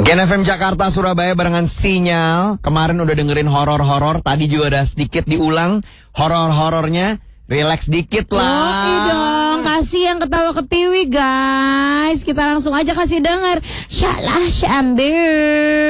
Gen FM Jakarta Surabaya barengan Sinyal. Kemarin udah dengerin horor-horor, tadi juga ada sedikit diulang horor-horornya. Relax dikit lah. Oh dong, kasih yang ketawa ketiwi guys. Kita langsung aja kasih denger. Syalah Syambil.